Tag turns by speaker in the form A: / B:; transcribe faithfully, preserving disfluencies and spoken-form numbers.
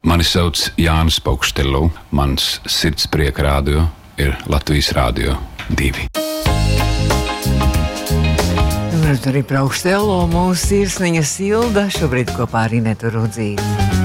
A: Mani sauc Jānis Paukštelu, mans sirdsprieka rādio ir Latvijas Rādio divi.
B: Arī Paukštelu mūsu sirsniņa Silda šobrīd kopā ar Inetu Rudzīti.